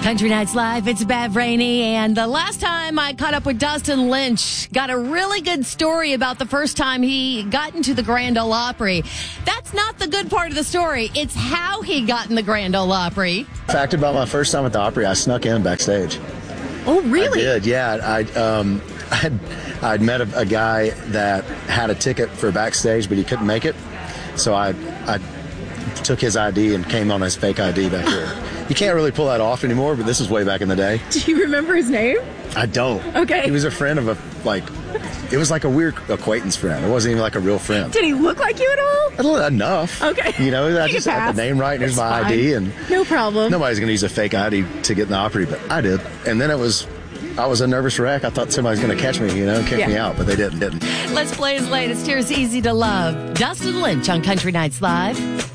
Country Nights Live, it's Bev Rainey, and the last time I caught up with Dustin Lynch, got a really good story about the first time he got into the Grand Ole Opry. That's not the good part of the story. It's how he got in the Grand Ole Opry. Fact about my first time at the Opry, I snuck in backstage. Oh, really? I did, yeah. I'd met a guy that had a ticket for backstage, but he couldn't make it. So I took his ID and came on his fake ID back here. You can't really pull that off anymore, but this is way back in the day. Do you remember his name? I don't. Okay. He was a friend of it was like a weird acquaintance friend. It wasn't even like a real friend. Did he look like you at all? Enough. Okay. I just had the name right, and here's my ID. And no problem. Nobody's going to use a fake ID to get in the Opry, but I did. And then I was a nervous wreck. I thought somebody was going to catch me, kick me out, but they didn't. Let's play his latest. Here's Easy to Love. Dustin Lynch on Country Nights Live.